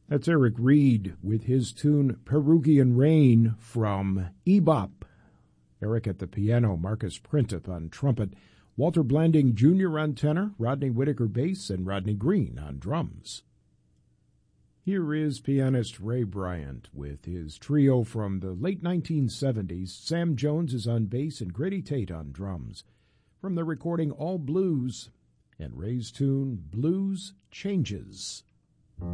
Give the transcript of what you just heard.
That's Eric Reed with his tune Perugian Rain from Ebop. Eric at the piano, Marcus Printep on trumpet, Walter Blanding Jr. on tenor, Rodney Whitaker bass, and Rodney Green on drums. Here is pianist Ray Bryant with his trio from the late 1970s. Sam Jones is on bass and Grady Tate on drums. From the recording All Blues and Ray's tune Blues Changes.